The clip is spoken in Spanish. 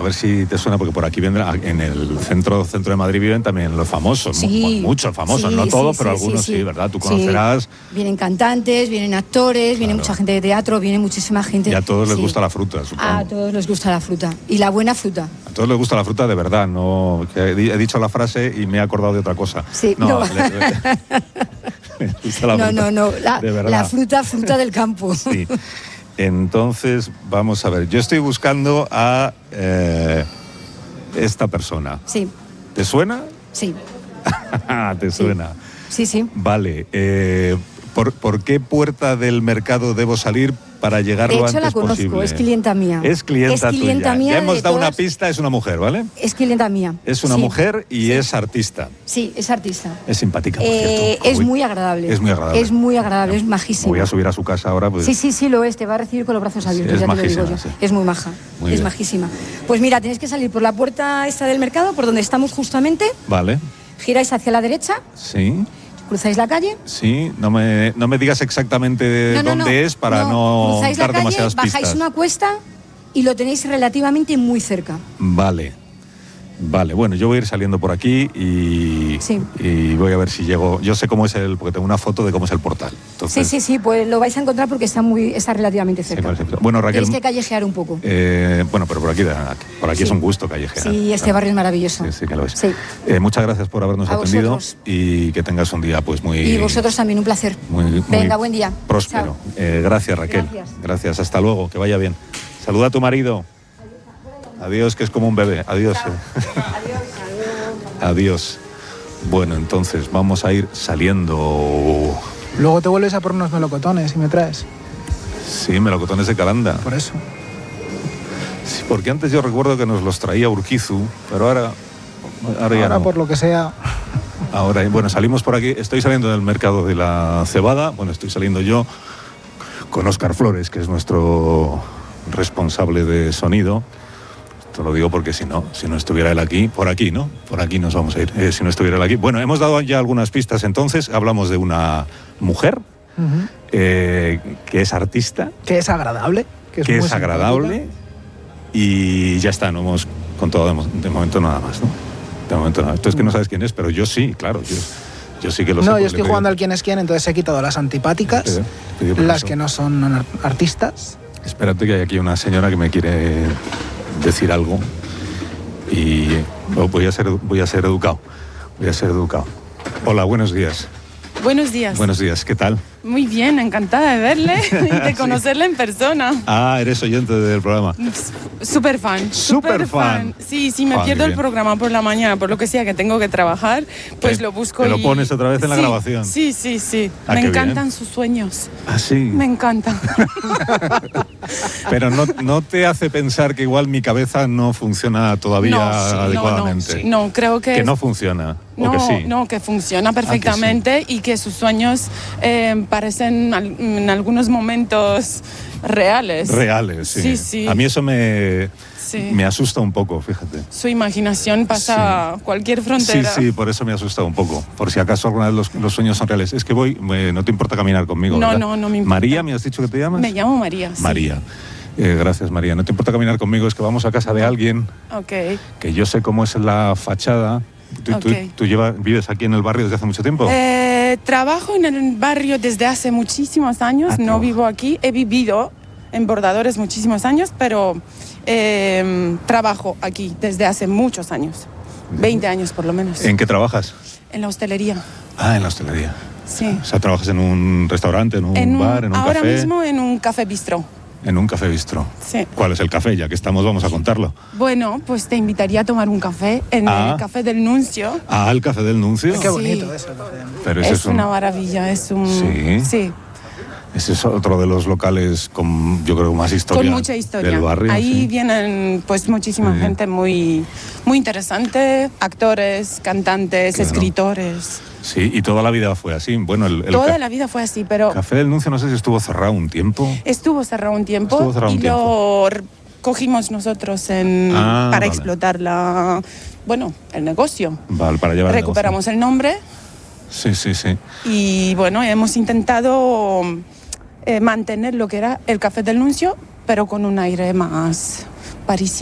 ver si te suena, porque por aquí vendrá, en el centro de Madrid viven también los famosos, muchos famosos, no todos, pero algunos sí, ¿verdad? Tú conocerás. Vienen cantantes, vienen actores, viene mucha gente de teatro, viene muchísima gente. Y a todos les gusta la fruta, supongo. A todos les gusta la fruta, y la buena fruta. A todos les gusta la fruta de verdad, no. Que he dicho la frase y me he acordado de otra cosa. Sí, no. La fruta del campo. Sí. Entonces, vamos a ver. Yo estoy buscando a esta persona. Sí. ¿Te suena? Sí. ¿Te suena? Sí. Vale. ¿Por qué puerta del mercado debo salir para llegar lo antes posible? De hecho, la conozco, es clienta mía. Es clienta tuya. Ya hemos dado una pista, es una mujer, ¿vale? Es clienta mía. Es una mujer y es artista. Sí, es artista. Es simpática, por cierto. Es muy agradable. Es muy agradable. Es muy agradable, es majísima. Voy a subir a su casa ahora. Pues... Sí, lo es. Te va a recibir con los brazos abiertos, ya te lo digo yo. Sí. Es muy maja, es majísima. Pues mira, tenéis que salir por la puerta esta del mercado, por donde estamos justamente. Vale. Giráis hacia la derecha. Sí. Cruzáis la calle. Sí, no me digas exactamente dónde es para no dar demasiadas pistas. Bajáis una cuesta y lo tenéis relativamente muy cerca. Vale, bueno, yo voy a ir saliendo por aquí y voy a ver si llego. Yo sé cómo es porque tengo una foto de cómo es el portal. Entonces, sí, pues lo vais a encontrar porque está relativamente cerca. Sí, bueno, Raquel, tenéis que callejear un poco. Bueno, pero por aquí es un gusto callejear. Sí, este barrio es maravilloso. Sí, que lo es. Sí. Muchas gracias por habernos atendido y que tengas un día pues muy... Y vosotros también, un placer. Venga, buen día. Próspero. Gracias, Raquel. Gracias, hasta luego, que vaya bien. Saluda a tu marido. Adiós, que es como un bebé. Adiós. Adiós. Bueno, entonces vamos a ir saliendo. Luego te vuelves a por unos melocotones y me traes. Sí, melocotones de Calanda. Por eso. Sí, porque antes yo recuerdo que nos los traía Urquizu, pero ahora ya no. Por lo que sea. Ahora, bueno, salimos por aquí. Estoy saliendo del mercado de la cebada. Bueno, estoy saliendo yo con Óscar Flores, que es nuestro responsable de sonido. Te lo digo porque si no estuviera él aquí, por aquí nos vamos a ir, si no estuviera él aquí. Bueno, hemos dado ya algunas pistas entonces, hablamos de una mujer que es artista. Que es agradable. Que es agradable y ya está, no hemos contado de momento nada más, ¿no? De momento nada. Tú es que no sabes quién es, pero yo sí, claro, yo sí que lo sé. No, yo estoy jugando al quién es quién, entonces he quitado las antipáticas, las que no son artistas. Espérate que hay aquí una señora que me quiere decir algo y voy a ser educado. Hola, buenos días. Buenos días. Buenos días, ¿qué tal? Muy bien, encantada de verle y de conocerle en persona. Ah, eres oyente del programa. Súper fan. Súper fan. Sí, me pierdo el programa por la mañana, por lo que sea que tengo que trabajar, pues lo busco y... ¿Te lo pones otra vez en la grabación? Sí. Me encantan sus sueños. ¿Ah, sí? Me encantan. Pero no te hace pensar que igual mi cabeza no funciona todavía adecuadamente. No, creo que... Que no funciona. No, que funciona perfectamente y que sus sueños parecen en algunos momentos reales. Reales, sí. Sí. A mí eso me asusta un poco, fíjate. Su imaginación pasa cualquier frontera. Sí, por eso me asusta un poco. Por si acaso alguna vez los sueños son reales. Es que no te importa caminar conmigo, ¿verdad? No me importa. María, ¿me has dicho que te llamas? Me llamo María, sí. María. Gracias, María. No te importa caminar conmigo, es que vamos a casa de alguien que yo sé cómo es la fachada. ¿Tú vives aquí en el barrio desde hace mucho tiempo? Trabajo en el barrio desde hace muchísimos años. No vivo aquí. He vivido en Bordadores muchísimos años, pero trabajo aquí desde hace muchos años. 20 años por lo menos. ¿En qué trabajas? En la hostelería. Ah, en la hostelería. Sí. O sea, ¿trabajas en un restaurante, en un bar, en un ahora café? Ahora mismo en un café bistró. En un café bistró. Sí. ¿Cuál es el café? Ya que estamos, vamos a contarlo. Bueno, pues te invitaría a tomar un café en el Café del Nuncio. Ah, ¿el Café del Nuncio? Qué bonito es el Café del Nuncio. Pero es una maravilla, es un... Sí. Ese es otro de los locales con, yo creo, más historia. Con mucha historia. Del barrio. Ahí vienen pues muchísima gente muy interesante, actores, cantantes, escritores. Sí, y toda la vida fue así. Bueno, toda la vida fue así, pero... Café del Nuncio, no sé si estuvo cerrado un tiempo. Estuvo cerrado un tiempo lo cogimos nosotros para explotar el negocio. Vale, para llevar recuperamos el nombre. Sí. Y bueno, hemos intentado mantener lo que era el Café del Nuncio, pero con un aire más parisino.